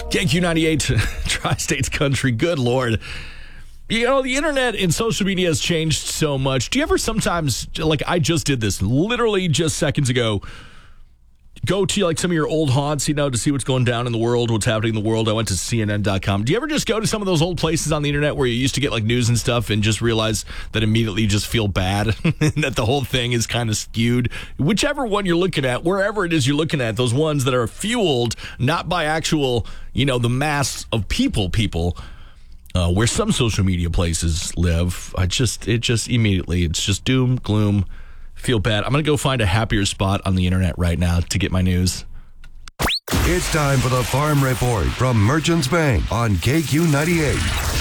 KQ98, Tri-States Country. Good Lord. You know, the internet and social media has changed so much. Do you ever sometimes, like I just did this literally just seconds ago, go to like some of your old haunts, you know, to see what's going down in the world, what's happening in the world. I went to CNN.com. Do you ever just go to some of those old places on the internet where you used to get like news and stuff and just realize that immediately you just feel bad and that the whole thing is kind of skewed? Whichever one you're looking at, wherever it is you're looking at, those ones that are fueled not by actual, you know, the mass of people, where some social media places live, it just immediately, it's just doom, gloom, feel bad. I'm going to go find a happier spot on the internet right now to get my news. It's time for the Farm Report from Merchants Bank on KQ98.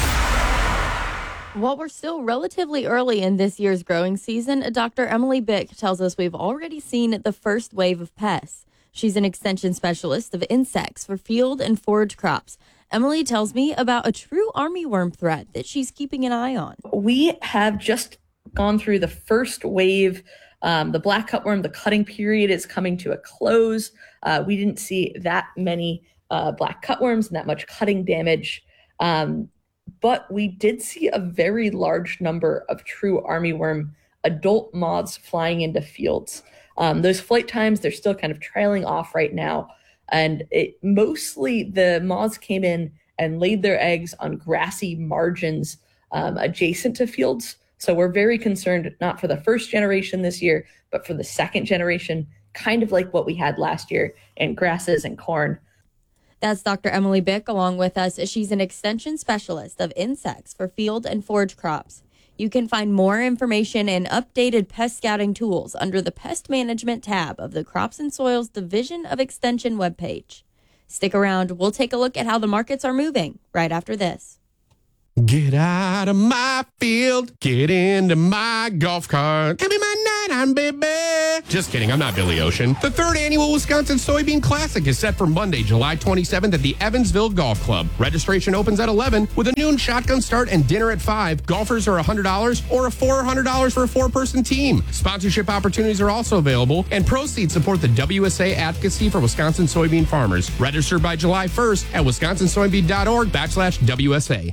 While we're still relatively early in this year's growing season, Dr. Emily Bick tells us we've already seen the first wave of pests. She's an extension specialist of insects for field and forage crops. Emily tells me about a true armyworm threat that she's keeping an eye on. We have just gone through the first wave. The black cutworm, the cutting period is coming to a close. We didn't see that many black cutworms and that much cutting damage. But we did see a very large number of true armyworm adult moths flying into fields. Those flight times, they're still kind of trailing off right now. And mostly the moths came in and laid their eggs on grassy margins adjacent to fields. So we're very concerned, not for the first generation this year, but for the second generation, kind of like what we had last year in grasses and corn. That's Dr. Emily Bick along with us. She's an extension specialist of insects for field and forage crops. You can find more information and updated pest scouting tools under the Pest Management tab of the Crops and Soils Division of Extension webpage. Stick around. We'll take a look at how the markets are moving right after this. Get out of my field, get into my golf cart. Give me my night on, baby. Just kidding, I'm not Billy Ocean. The third annual Wisconsin Soybean Classic is set for Monday, July 27th at the Evansville Golf Club. Registration opens at 11 with a noon shotgun start and dinner at 5. Golfers are $100 or $400 for a four-person team. Sponsorship opportunities are also available, and proceeds support the WSA advocacy for Wisconsin soybean farmers. Register by July 1st at wisconsinsoybean.org/WSA.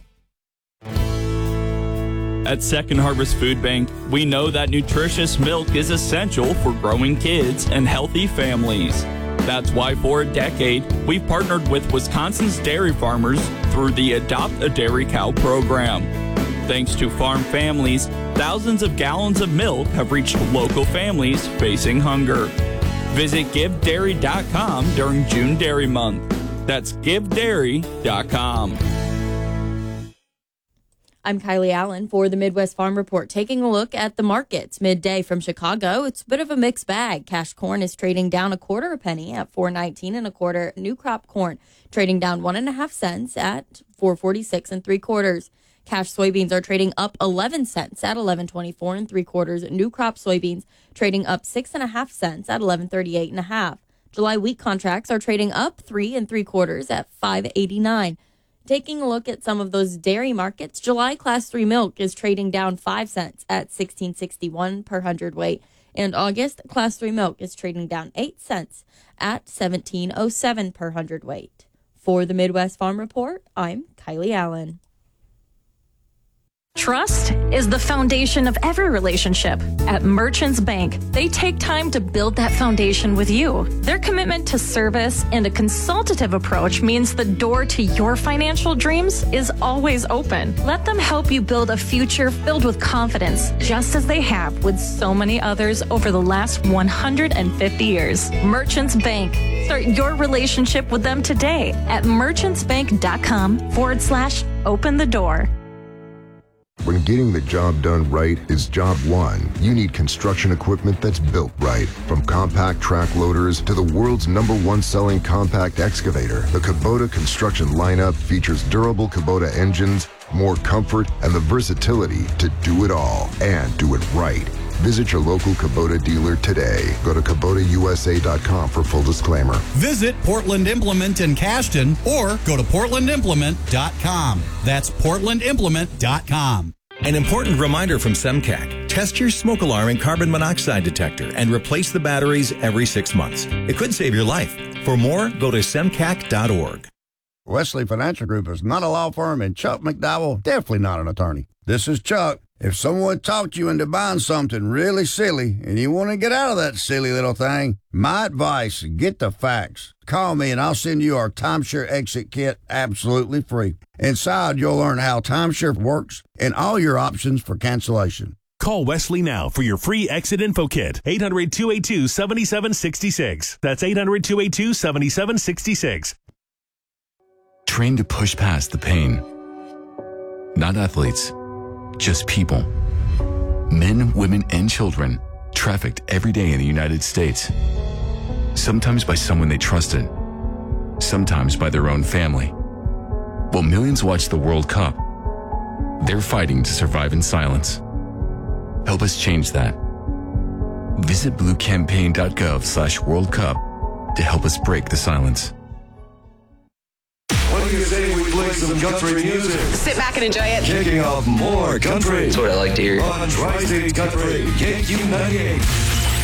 At Second Harvest Food Bank, we know that nutritious milk is essential for growing kids and healthy families. That's why for a decade, we've partnered with Wisconsin's dairy farmers through the Adopt a Dairy Cow program. Thanks to farm families, thousands of gallons of milk have reached local families facing hunger. Visit GiveDairy.com during June Dairy Month. That's GiveDairy.com. I'm Kylie Allen for the Midwest Farm Report, taking a look at the markets midday from Chicago. It's a bit of a mixed bag. Cash corn is trading down a quarter a penny at $4.19 1/4. New crop corn trading down 1.5 cents at $4.46 3/4. Cash soybeans are trading up 11 cents at $11.24 3/4. New crop soybeans trading up 6.5 cents at $11.38 1/2. July wheat contracts are trading up 3 3/4 at $5.89. Taking a look at some of those dairy markets, July Class 3 milk is trading down 5 cents at $16.61 per hundredweight. And August Class 3 milk is trading down 8 cents at $17.07 per hundredweight. For the Midwest Farm Report, I'm Kylie Allen. Trust is the foundation of every relationship. At Merchants Bank, they take time to build that foundation with you. Their commitment to service and a consultative approach means the door to your financial dreams is always open. Let them help you build a future filled with confidence, just as they have with so many others over the last 150 years. Merchants Bank. Start your relationship with them today at merchantsbank.com/open the door. When getting the job done right is job one, you need construction equipment that's built right. From compact track loaders to the world's #1 selling compact excavator, the Kubota construction lineup features durable Kubota engines, more comfort, and the versatility to do it all and do it right. Visit your local Kubota dealer today. Go to KubotaUSA.com for full disclaimer. Visit Portland Implement in Cashton or go to PortlandImplement.com. That's PortlandImplement.com. An important reminder from SEMCAC. Test your smoke alarm and carbon monoxide detector and replace the batteries every 6 months. It could save your life. For more, go to SEMCAC.org. Wesley Financial Group is not a law firm, and Chuck McDowell, definitely not an attorney. This is Chuck. If someone talked you into buying something really silly and you want to get out of that silly little thing, my advice, get the facts. Call me and I'll send you our timeshare exit kit absolutely free. Inside, you'll learn how timeshare works and all your options for cancellation. Call Wesley now for your free exit info kit. 800-282-7766. That's 800-282-7766. Trained to push past the pain. Not athletes, just people. Men, women, and children trafficked every day in the United States. Sometimes by someone they trusted, sometimes by their own family. While millions watch the World Cup, they're fighting to survive in silence. Help us change that. Visit bluecampaign.gov/World Cup to help us break the silence. What do you say we play some country music? Sit back and enjoy it. Kicking off more country. That's what I like to hear. On Tri-State Country, KQ98.